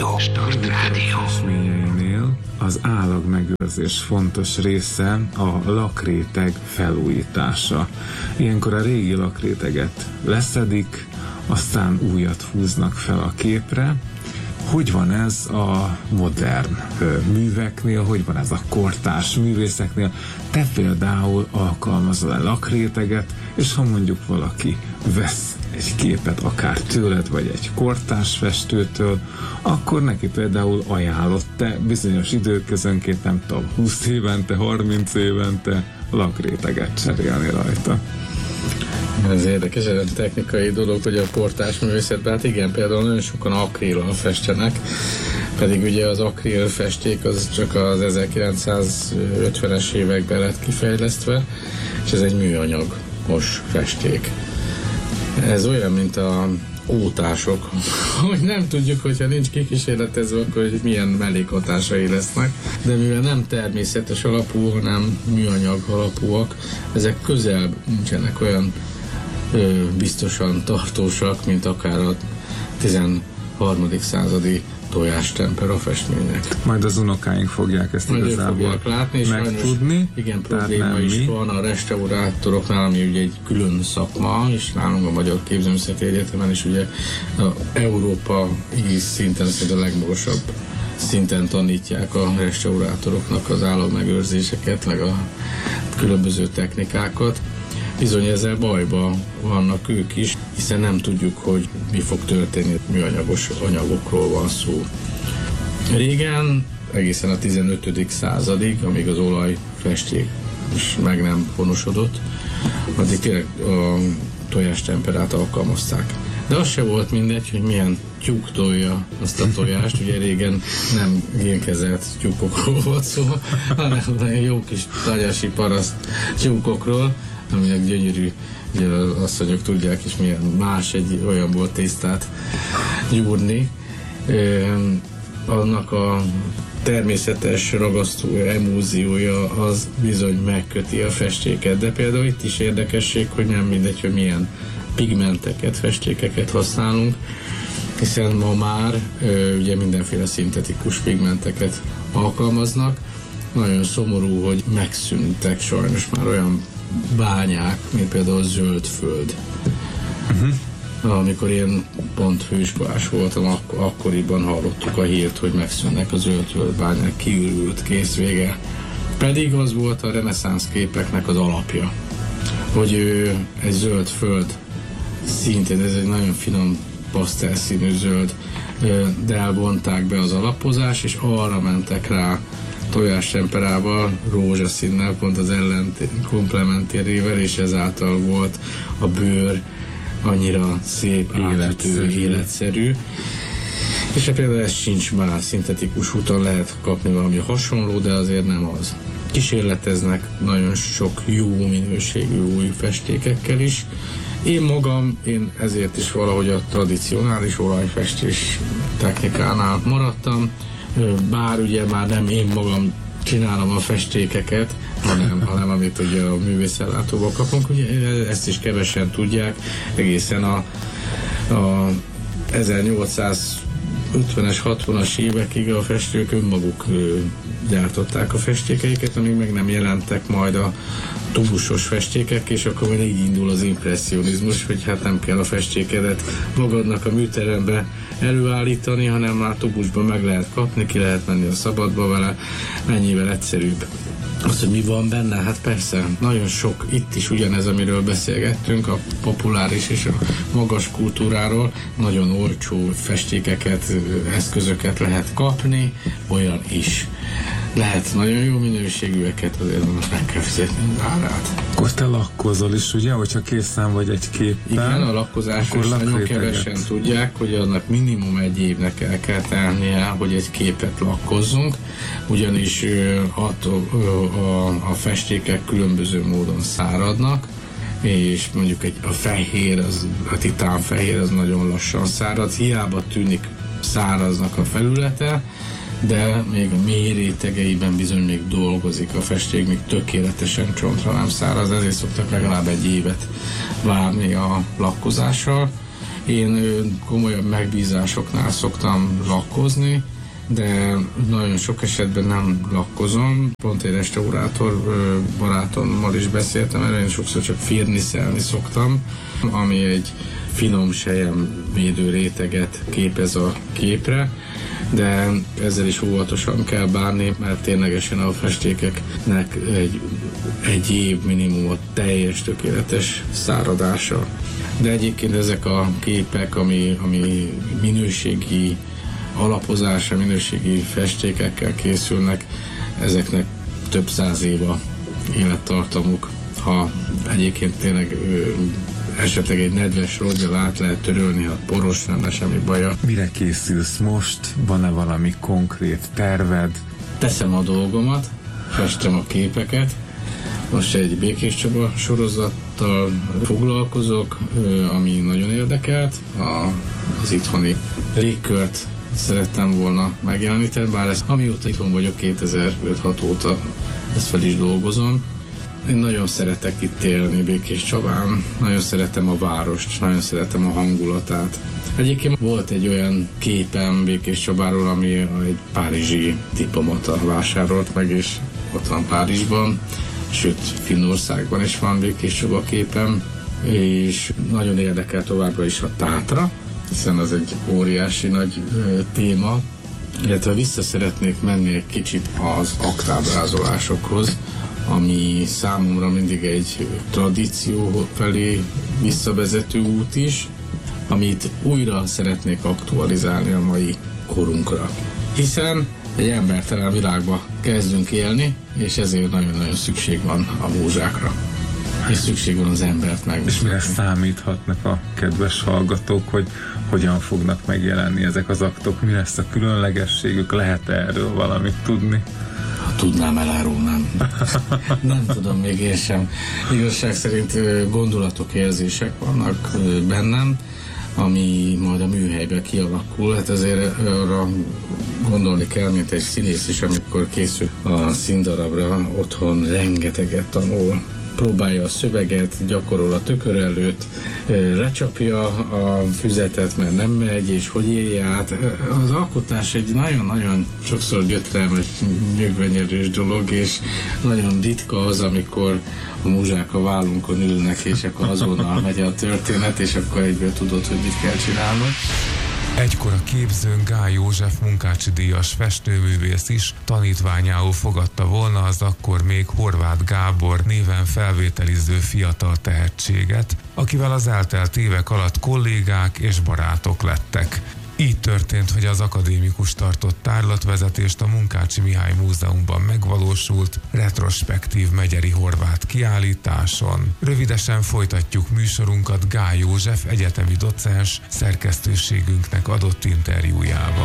Start Rádió. Az állagmegőrzés fontos része a lakréteg felújítása. Ilyenkor a régi lakréteget leszedik, aztán újat húznak fel a képre. Hogy van ez a modern műveknél, hogy van ez a kortárs művészeknél? Te például alkalmazol a lakréteget, és ha mondjuk valaki vesz egy képet akár tőled, vagy egy kortárs festőtől, akkor neki például ajánlott te bizonyos időközönként, nem tudom, 20 évente, 30 évente lakréteget cserélni rajta. Ez érdekes, ez egy technikai dolog, hogy a kortárs művészetben, hát igen, például nagyon sokan akríllal festenek, pedig ugye az akril festék az csak az 1950-es években lett kifejlesztve, és ez egy műanyagos festék. Ez olyan, mint a ótások, hogy nem tudjuk, hogyha nincs kikísérletezve, akkor hogy milyen mellékhatásai lesznek, de mivel nem természetes alapú, hanem műanyag alapúak, ezek közel nincsenek olyan biztosan tartósak, mint akár a 13. századi tojástempera festmények. Majd az unokáink fogják ezt majd igazából látni, és megtudni. Igen, probléma is van a restaurátoroknál, ami ugye egy külön szakma, és nálunk a Magyar Képzőművészeti Egyetemen is ugye a európai szinten, szinte a legmagasabb szinten tanítják a restaurátoroknak az állagmegőrzéseket, meg a különböző technikákat. Bizony ezzel bajba vannak ők is, hiszen nem tudjuk, hogy mi fog történni, műanyagos anyagokról van szó. Régen, egészen a 15. századig, amíg az olajfesték is meg nem honosodott, addig tényleg a tojástemperát alkalmazták. De az se volt mindegy, hogy milyen tyúk tolja azt a tojást, ugye régen nem génkezelt tyúkokról volt szó, hanem jó kis tagyasi paraszt tyúkokról, aminek gyönyörű, ugye az asszonyok tudják is, milyen más egy olyan volt tésztát gyúrni. Annak a természetes ragasztó emúziója az bizony megköti a festéket, de például itt is érdekesség, hogy nem mindegy, hogy milyen pigmenteket, festékeket használunk, hiszen ma már ugye mindenféle szintetikus pigmenteket alkalmaznak. Nagyon szomorú, hogy megszűntek sajnos már olyan bányák, mint például a Zöldföld. Amikor én pont főiskolás voltam, akkoriban hallottuk a hírt, hogy megszűnnek a Zöldföld bányák, kiürült, kész, vége. Pedig az volt a reneszánsz képeknek az alapja, hogy egy zöld föld szintén, ez egy nagyon finom pasztelszínű zöld, de elvonták be az alapozás, és arra mentek rá tojástemperával, rózsaszínnel, pont az komplementérével, és ezáltal volt a bőr annyira szép, életszerű. És például ez sincs már, szintetikus úton lehet kapni valami hasonló, de azért nem az. Kísérleteznek nagyon sok jó minőségű új festékekkel is. Én ezért is valahogy a tradicionális olajfestés technikánál maradtam, bár ugye már nem én magam csinálom a festékeket, hanem amit ugye a művészellátóból kapunk, ugye ezt is kevesen tudják, egészen a 1850-es, 60-as évekig a festők önmaguk gyártották a festékeiket, amíg meg nem jelentek majd a tubusos festékek, és akkor majd így indul az impresszionizmus, hogy hát nem kell a festékedet magadnak a műterembe előállítani, hanem már tubusban meg lehet kapni, ki lehet menni a szabadba vele, mennyivel egyszerűbb. Az, hogy mi van benne, hát persze, nagyon sok, itt is ugyanez, amiről beszélgettünk, a populáris és a magas kultúráról, nagyon olcsó festékeket, eszközöket lehet kapni, olyan is. Lehet nagyon jó minőségűeket, azért most meg kell fizetni az árát. Akkor te lakkozol is, ugye, hogyha készen vagy egy képpel? Igen, a lakkozásról nagyon kevesen tudják, hogy annak minimum egy évnek el kell tennie, hogy egy képet lakkozzunk, ugyanis a festékek különböző módon száradnak, és mondjuk a fehér, a titánfehér az nagyon lassan szárad, hiába tűnik száraznak a felülete, de még a mély rétegeiben bizony még dolgozik a festék, még tökéletesen csontra nem száraz, ezért szoktak legalább egy évet várni a lakkozással. Én komolyabb megbízásoknál szoktam lakkozni, de nagyon sok esetben nem lakkozom. Pont egy restaurátor barátommal is beszéltem, erre én sokszor csak firniszelni szoktam, ami egy finom selyemvédő réteget képez a képre, de ezzel is óvatosan kell bánni, mert ténylegesen a festékeknek egy év minimum a teljes tökéletes száradása. De egyébként ezek a képek, ami minőségi alapozása, minőségi festékekkel készülnek, ezeknek több 100 év a élettartamuk. Ha egyébként tényleg esetleg egy nedves rongyal át lehet törölni, ha poros lenne, semmi baja. Mire készülsz most? Van-e valami konkrét terved? Teszem a dolgomat, festem a képeket. Most egy Békés Csaba sorozattal foglalkozok, ami nagyon érdekelt. Az itthoni légkört szerettem volna megjeleníteni, bár ezt amióta itthon vagyok, 2005-6 óta ezt fel is dolgozom. Én nagyon szeretek itt élni Békés Csabán, nagyon szeretem a várost, nagyon szeretem a hangulatát. Egyébként volt egy olyan képem Békés Csabáról, ami egy párizsi diplomata vásárolt meg, és ott van Párizsban, sőt Finnországban is van Békés Csaba képem, és nagyon érdekel továbbra is a Tátra, hiszen az egy óriási nagy téma, illetve vissza szeretnék menni egy kicsit az aktábrázolásokhoz, ami számomra mindig egy tradíció felé visszavezető út is, amit újra szeretnék aktualizálni a mai korunkra. Hiszen egy embertelen világban kezdünk élni, és ezért nagyon-nagyon szükség van a múzsákra. És szükség van az embert megmutatni. És mire számíthatnak a kedves hallgatók, hogy hogyan fognak megjelenni ezek az aktok? Mi lesz a különlegességük? Lehet erről valamit tudni? Ha tudnám, elárulnám. Nem tudom még én sem. Igazság szerint gondolatok, érzések vannak bennem, ami majd a műhelyben kialakul. Hát azért arra gondolni kell, mint egy színész is, amikor készül a színdarabra, otthon rengeteget tanul, próbálja a szöveget, gyakorol a tükör előtt, lecsapja a füzetet, mert nem megy, és hogy élje át. Az alkotás egy nagyon-nagyon sokszor gyötrelmes, nyögvenyelős dolog, és nagyon ritka az, amikor a múzsák a vállunkon ülnek, és akkor azonnal megy a történet, és akkor egyből tudod, hogy mit kell csinálnod. Egykor a képzőn Gály József Munkácsi-díjas festőművész is tanítványául fogadta volna az akkor még Horváth Gábor néven felvételiző fiatal tehetséget, akivel az eltelt évek alatt kollégák és barátok lettek. Így történt, hogy az akadémikus tartott tárlatvezetést a Munkácsi Mihály Múzeumban megvalósult retrospektív megyeri horvát kiállításon. Rövidesen folytatjuk műsorunkat Gály József egyetemi docens szerkesztőségünknek adott interjújával.